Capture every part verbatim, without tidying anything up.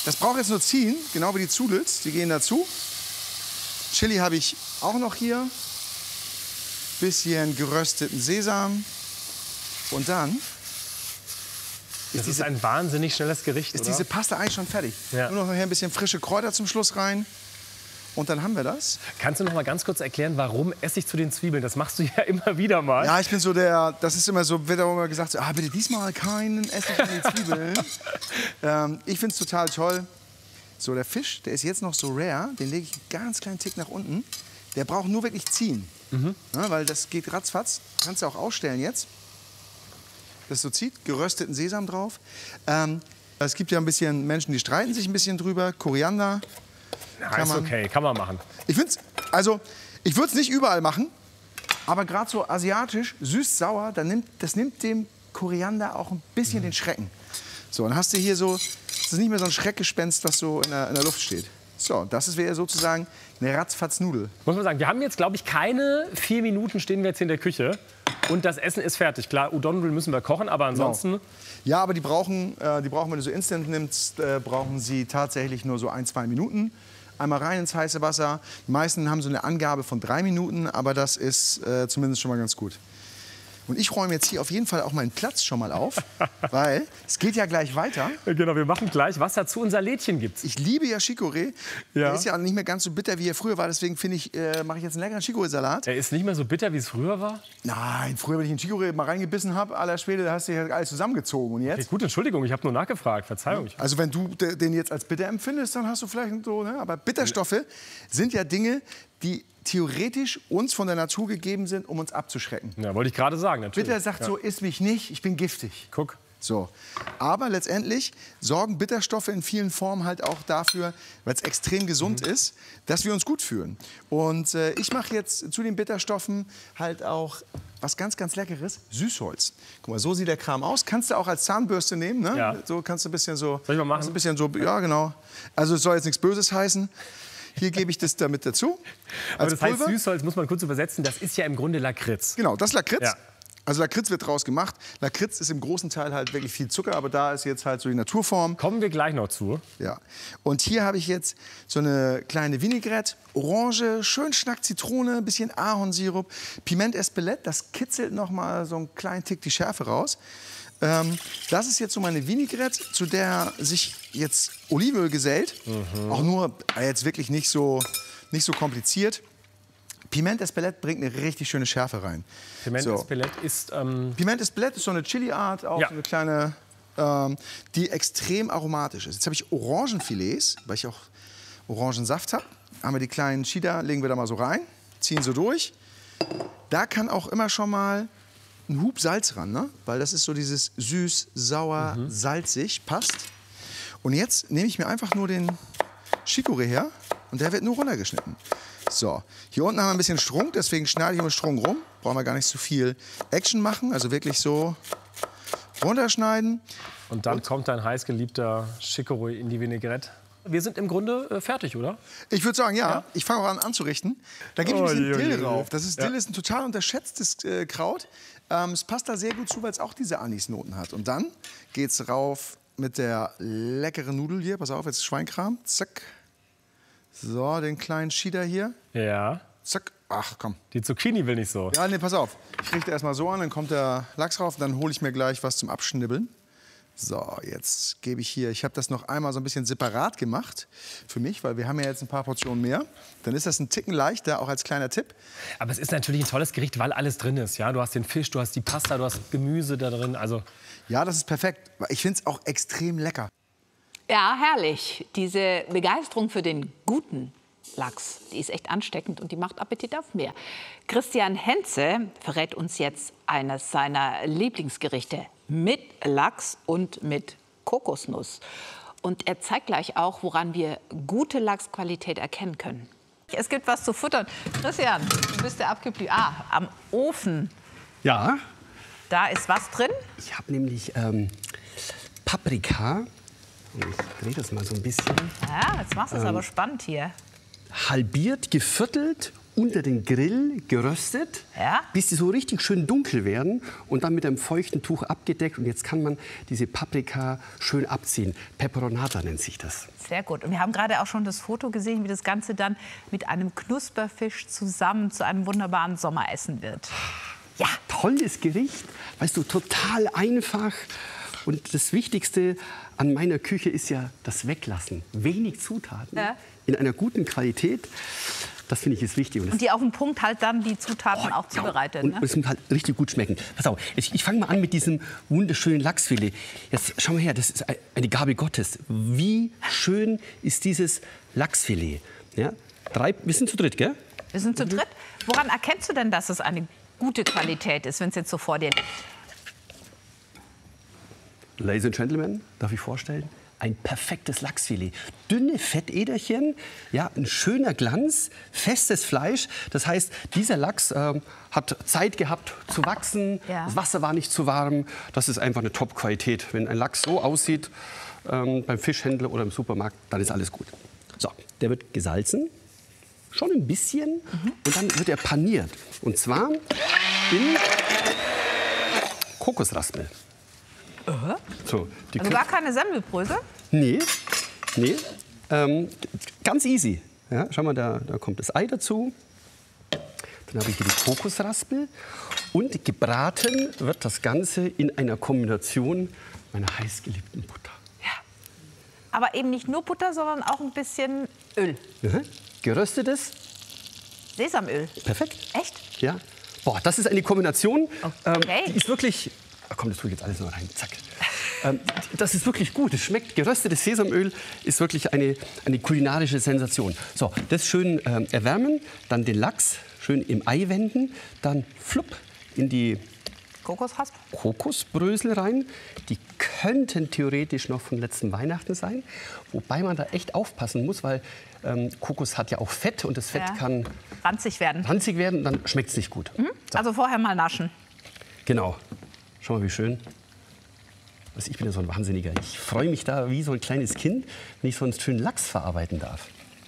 Das braucht jetzt nur ziehen, genau wie die Zudels. Die gehen dazu. Chili habe ich auch noch hier. Bisschen gerösteten Sesam. Und dann Das ist, diese, ein wahnsinnig schnelles Gericht, Ist oder? diese Pasta eigentlich schon fertig. Ja. Nur noch hier ein bisschen frische Kräuter zum Schluss rein. Und dann haben wir das. Kannst du noch mal ganz kurz erklären, warum Essig zu den Zwiebeln? Das machst du ja immer wieder mal. Ja, ich bin so der, das ist immer so, wird auch immer gesagt, so, ah, bitte diesmal keinen Essig in die Zwiebeln. ähm, ich finde es total toll. So, der Fisch, der ist jetzt noch so rare, den lege ich einen ganz kleinen Tick nach unten. Der braucht nur wirklich ziehen. Mhm. Ja, weil das geht ratzfatz. Kannst du auch ausstellen jetzt. Das so zieht, gerösteten Sesam drauf. Ähm, es gibt ja ein bisschen Menschen, die streiten sich ein bisschen drüber. Koriander. Ja, kann ist man, okay, kann man machen. Ich finde also ich würde es nicht überall machen, aber gerade so asiatisch, süß-sauer, nimmt, das nimmt dem Koriander auch ein bisschen mhm. den Schrecken. So, dann hast du hier so, das ist nicht mehr so ein Schreckgespenst, was so in der, in der Luft steht. So, das wäre sozusagen eine Ratzfatz-Nudel. Muss man sagen, wir haben jetzt, glaube ich, keine vier Minuten stehen wir jetzt in der Küche. Und das Essen ist fertig. Klar, Udon müssen wir kochen, aber ansonsten... Genau. Ja, aber die brauchen, äh, die brauchen, wenn du so Instant nimmst, äh, brauchen sie tatsächlich nur so ein, zwei Minuten. Einmal rein ins heiße Wasser. Die meisten haben so eine Angabe von drei Minuten, aber das ist äh, zumindest schon mal ganz gut. Und ich räume jetzt hier auf jeden Fall auch meinen Platz schon mal auf, weil es geht ja gleich weiter. Genau, wir machen gleich, was dazu unser Lädchen gibt. Ich liebe ja Chicorée. Ja. Der ist ja nicht mehr ganz so bitter, wie er früher war. Deswegen finde ich, äh, mache ich jetzt einen leckeren Chicorée-Salat. Er ist nicht mehr so bitter, wie es früher war? Nein, früher, wenn ich in Chicorée mal reingebissen habe, aller Schwede, da hast du ja alles zusammengezogen. Und jetzt? Okay, gut, Entschuldigung, ich habe nur nachgefragt. Verzeihung. Ja. Also wenn du den jetzt als bitter empfindest, dann hast du vielleicht so, ne? Aber Bitterstoffe sind ja Dinge, die theoretisch uns von der Natur gegeben sind, um uns abzuschrecken. Ja, wollte ich gerade sagen, natürlich. Bitter sagt ja. so, iss mich nicht, ich bin giftig. Guck. So. Aber letztendlich sorgen Bitterstoffe in vielen Formen halt auch dafür, weil es extrem gesund mhm. ist, dass wir uns gut fühlen. Und äh, ich mache jetzt zu den Bitterstoffen halt auch was ganz, ganz Leckeres, Süßholz. Guck mal, so sieht der Kram aus. Kannst du auch als Zahnbürste nehmen, ne? Ja. So kannst du ein bisschen so... Soll ich mal machen? Ein bisschen so, ja, genau. Also es soll jetzt nichts Böses heißen. Hier gebe ich das damit dazu. Aber das Pulver. Heißt, Süßholz, muss man kurz übersetzen, das ist ja im Grunde Lakritz. Genau, das ist Lakritz. Ja. Also Lakritz wird draus gemacht. Lakritz ist im großen Teil halt wirklich viel Zucker, aber da ist jetzt halt so die Naturform. Kommen wir gleich noch zu. Ja. Und hier habe ich jetzt so eine kleine Vinaigrette, Orange, schön Schnack Zitrone, ein bisschen Ahornsirup, Piment Espelette, das kitzelt noch mal so einen kleinen Tick die Schärfe raus. Ähm, das ist jetzt so meine Vinaigrette, zu der sich jetzt Olivenöl gesellt. Mhm. Auch nur jetzt wirklich nicht so, nicht so kompliziert. Piment Espelette bringt eine richtig schöne Schärfe rein. Piment so. Espelette ist... Ähm Piment Espelette ist so eine Chili-Art, auch ja. so eine kleine, ähm, die extrem aromatisch ist. Jetzt habe ich Orangenfilets, weil ich auch Orangensaft habe. Haben wir die kleinen Cheddar, legen wir da mal so rein, ziehen so durch. Da kann auch immer schon mal ein Hub Salz ran, ne? Weil das ist so dieses süß, sauer, mhm. salzig, passt. Und jetzt nehme ich mir einfach nur den Chicorée her und der wird nur runtergeschnitten. So, hier unten haben wir ein bisschen Strunk, deswegen schneide ich immer Strunk rum. Brauchen wir gar nicht zu viel Action machen, also wirklich so runterschneiden. Und dann und kommt dein heißgeliebter Chicorée in die Vinaigrette. Wir sind im Grunde äh, fertig, oder? Ich würde sagen, ja. ja. Ich fange auch an anzurichten. Da gebe ich ein bisschen oh, Dill je, drauf. Das ist, ja. Dill ist ein total unterschätztes äh, Kraut. Ähm, es passt da sehr gut zu, weil es auch diese Anisnoten hat. Und dann geht's rauf mit der leckeren Nudel hier. Pass auf, jetzt Schweinkram. Zack. So, den kleinen Cheddar hier. Ja. Zack. Ach, komm. Die Zucchini will nicht so. Ja, nee, pass auf. Ich richte erst mal so an, dann kommt der Lachs rauf. Dann hole ich mir gleich was zum Abschnibbeln. So, jetzt gebe ich hier, ich habe das noch einmal so ein bisschen separat gemacht für mich, weil wir haben ja jetzt ein paar Portionen mehr. Dann ist das ein Ticken leichter, auch als kleiner Tipp. Aber es ist natürlich ein tolles Gericht, weil alles drin ist. Ja? Du hast den Fisch, du hast die Pasta, du hast Gemüse da drin. Also ja, das ist perfekt. Ich finde es auch extrem lecker. Ja, herrlich. Diese Begeisterung für den guten Lachs, die ist echt ansteckend und die macht Appetit auf mehr. Christian Henze verrät uns jetzt eines seiner Lieblingsgerichte mit Lachs und mit Kokosnuss. Und er zeigt gleich auch, woran wir gute Lachsqualität erkennen können. Es gibt was zu futtern. Christian, du bist der abgeblieben. Ah, am Ofen. Ja. Da ist was drin? Ich habe nämlich ähm, Paprika. Ich drehe das mal so ein bisschen. Ja, jetzt machst du es ähm, aber spannend hier. Halbiert, geviertelt unter den Grill geröstet, Ja. bis sie so richtig schön dunkel werden und dann mit einem feuchten Tuch abgedeckt. Und jetzt kann man diese Paprika schön abziehen. Peperonata nennt sich das. Sehr gut. Und wir haben gerade auch schon das Foto gesehen, wie das Ganze dann mit einem Knusperfisch zusammen zu einem wunderbaren Sommeressen wird. Ja. Tolles Gericht, weißt du, total einfach. Und das Wichtigste an meiner Küche ist ja das Weglassen. Wenig Zutaten Ja. in einer guten Qualität. Das finde ich ist wichtig. Und, Und die auf den Punkt halt dann die Zutaten Oh, auch ja. zubereitet. Und Ne? es muss halt richtig gut schmecken. Pass auf, ich, ich fange mal an mit diesem wunderschönen Lachsfilet. Jetzt schau mal her, das ist eine Gabe Gottes. Wie schön ist dieses Lachsfilet? Ja? Drei, wir sind zu dritt, gell? Wir sind zu dritt. Woran erkennst du denn, dass es eine gute Qualität ist, wenn es jetzt so vor dir liegt? Ladies and Gentlemen, darf ich vorstellen? Ein perfektes Lachsfilet. Dünne Fettäderchen, ja, ein schöner Glanz, festes Fleisch. Das heißt, dieser Lachs äh, hat Zeit gehabt zu wachsen. Ja. Das Wasser war nicht zu warm. Das ist einfach eine Top-Qualität. Wenn ein Lachs so aussieht ähm, beim Fischhändler oder im Supermarkt, dann ist alles gut. So, der wird gesalzen, schon ein bisschen, mhm. und dann wird er paniert. Und zwar in Kokosraspel. Uh-huh. So, die Also gar keine Semmelbrösel? Nee, nee. Ähm, ganz easy. Ja, schau mal, da, da kommt das Ei dazu. Dann habe ich hier die Kokosraspel. Und gebraten wird das Ganze in einer Kombination meiner heißgeliebten Butter. Ja. Aber eben nicht nur Butter, sondern auch ein bisschen Öl. Ja, geröstetes. Sesamöl. Perfekt. Echt? Ja. Boah, das ist eine Kombination. Okay. Ähm, die ist wirklich. Ach komm, das tue ich jetzt alles noch rein. Zack. Ähm, das ist wirklich gut. Es schmeckt. Geröstetes Sesamöl ist wirklich eine, eine kulinarische Sensation. So, das schön ähm, erwärmen, dann den Lachs schön im Ei wenden, dann flupp in die Kokosraspel? Kokosbrösel rein. Die könnten theoretisch noch von letzten Weihnachten sein. Wobei man da echt aufpassen muss, weil ähm, Kokos hat ja auch Fett und das Fett Ja. kann Ranzig werden. ranzig werden, dann schmeckt es nicht gut. Mhm. So. Also vorher mal naschen. Genau. Schau mal, wie schön. Also ich bin ja so ein Wahnsinniger. Ich freue mich da wie so ein kleines Kind, wenn ich so einen schönen Lachs verarbeiten darf.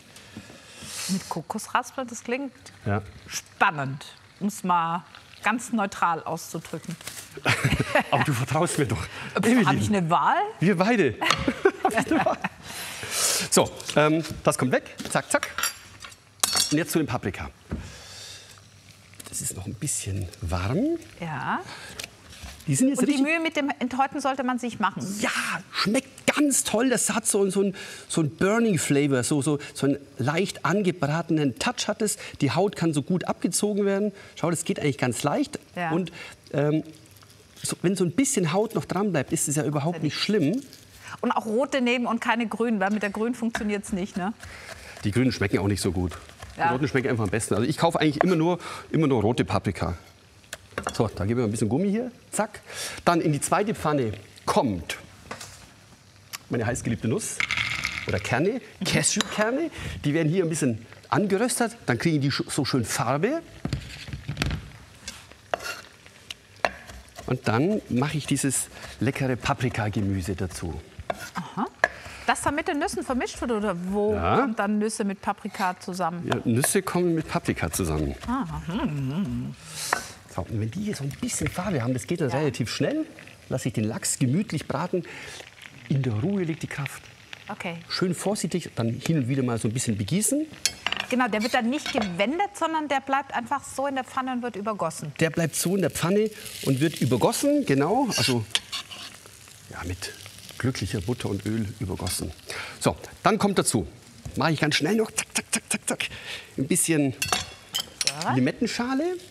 Mit Kokosraspel, das klingt Ja. spannend, um es mal ganz neutral auszudrücken. Aber du vertraust mir doch. Habe ich Evelyn, eine Wahl? wir beide. Hab ich eine Wahl? So, ähm, das kommt weg. Zack, zack. Und jetzt zu den Paprika. Das ist noch ein bisschen warm. Ja. Die sind jetzt Und die richtig. Mühe mit dem Enthäuten sollte man sich machen. Ja, schmeckt ganz toll. Das hat so, so ein, so ein Burning Flavor, so, so, so einen leicht angebratenen Touch hat es. Die Haut kann so gut abgezogen werden. Schau, das geht eigentlich ganz leicht. Ja. Und ähm, so, wenn so ein bisschen Haut noch dran bleibt, ist es ja überhaupt nicht schlimm. Und auch rote nehmen und keine grünen, weil mit der grünen funktioniert es nicht, ne? Die grünen schmecken auch nicht so gut. Ja. Die roten schmecken einfach am besten. Also ich kaufe eigentlich immer nur, immer nur rote Paprika. So, da geben wir ein bisschen Gummi hier. Zack. Dann in die zweite Pfanne kommt meine heißgeliebte Nuss oder Kerne, Cashewkerne. Die werden hier ein bisschen angeröstet. Dann kriegen die so schön Farbe. Und dann mache ich dieses leckere Paprikagemüse dazu. Aha. Das dann mit den Nüssen vermischt wird oder wo Ja. kommt dann Nüsse mit Paprika zusammen? Ja, Nüsse kommen mit Paprika zusammen. Ah, So, und wenn die hier so ein bisschen Farbe haben, das geht dann relativ schnell, lasse ich den Lachs gemütlich braten. In der Ruhe liegt die Kraft. okay. Schön vorsichtig, dann hin und wieder mal so ein bisschen begießen. Genau, der wird dann nicht gewendet, sondern der bleibt einfach so in der Pfanne und wird übergossen. Der bleibt so in der Pfanne und wird übergossen, genau, also ja, mit glücklicher Butter und Öl übergossen. So, dann kommt dazu, mache ich ganz schnell noch, zack, zack, zack, zack, zack, ein bisschen Limettenschale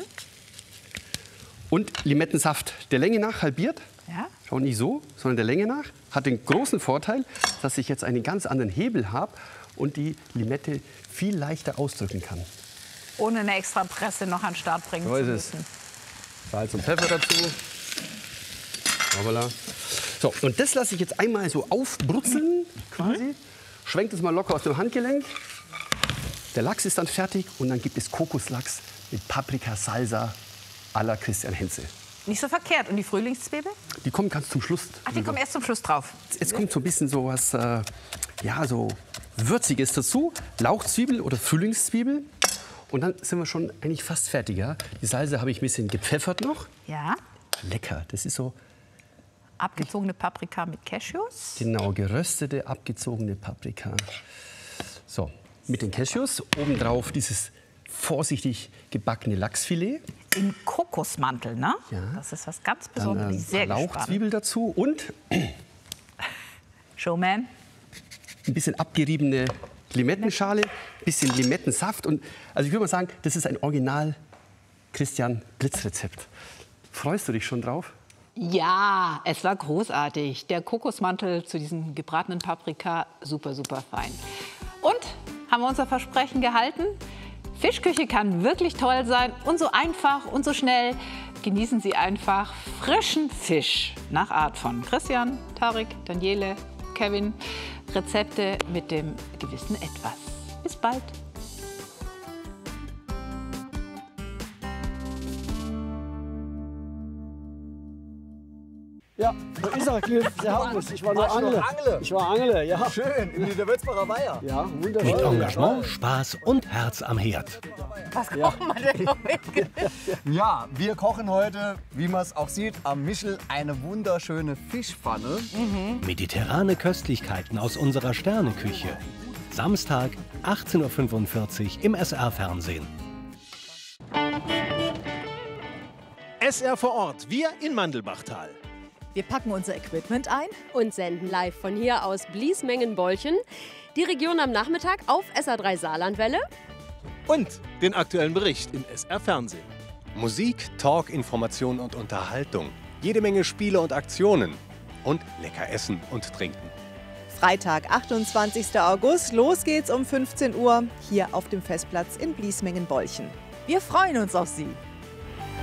und Limettensaft der Länge nach halbiert. Ja? Schau, nicht so, sondern der Länge nach. Hat den großen Vorteil, dass ich jetzt einen ganz anderen Hebel habe und die Limette viel leichter ausdrücken kann. Ohne eine extra Presse noch an den Start bringen So zu ist es. müssen. Salz und Pfeffer dazu. Hoppala. So, und das lasse ich jetzt einmal so aufbrutzeln, quasi. Schwenkt es mal locker aus dem Handgelenk. Der Lachs ist dann fertig und dann gibt es Kokoslachs mit Paprika-Salsa à la Christian Henze. Nicht so verkehrt. Und die Frühlingszwiebel? Die kommen ganz zum Schluss. Ach, die kommen erst zum Schluss drauf. Jetzt kommt so ein bisschen so was, äh, ja, so Würziges dazu. Lauchzwiebel oder Frühlingszwiebel. Und dann sind wir schon eigentlich fast fertig. Ja? Die Salsa habe ich ein bisschen gepfeffert noch. Ja. Lecker, das ist so... Abgezogene Paprika mit Cashews. Genau, geröstete, abgezogene Paprika. So, mit den Cashews. Obendrauf dieses vorsichtig gebackene Lachsfilet. Im Kokosmantel, ne? Ja. Das ist was ganz Dann Besonderes. äh, Sehr gespannt. Lauchzwiebel dazu und Showman. ein bisschen abgeriebene Limettenschale, ein bisschen Limettensaft. Und, also ich würde mal sagen, das ist ein Original Christian Blitz-Rezept. Freust du dich schon drauf? Ja, es war großartig. Der Kokosmantel zu diesem gebratenen Paprika, super, super fein. Und haben wir unser Versprechen gehalten? Fischküche kann wirklich toll sein und so einfach und so schnell. Genießen Sie einfach frischen Fisch nach Art von Christian, Tarek, Daniele, Kevin. Rezepte mit dem gewissen Etwas. Bis bald. Ja, da ist er, Cliff. Sie haben es. Ich war nur Angler. Ich war Angler, ja. Schön, in der Würzbacher Weiher. Ja, wunderbar. Mit Engagement, Spaß und Herz am Herd. Was kochen wir denn heute? Ja, wir kochen heute, wie man es auch sieht, am Michel eine wunderschöne Fischpfanne. Mediterrane Köstlichkeiten aus unserer Sterneküche. Samstag, achtzehn Uhr fünfundvierzig im S R-Fernsehen. S R vor Ort, wir in Mandelbachtal. Wir packen unser Equipment ein und senden live von hier aus Bliesmengen-Bolchen. Die Region am Nachmittag auf S R drei Saarlandwelle. Und den aktuellen Bericht im S R-Fernsehen. Musik, Talk, Information und Unterhaltung. Jede Menge Spiele und Aktionen. Und lecker essen und trinken. Freitag, achtundzwanzigster August. Los geht's um fünfzehn Uhr hier auf dem Festplatz in Bliesmengen-Bolchen. Wir freuen uns auf Sie.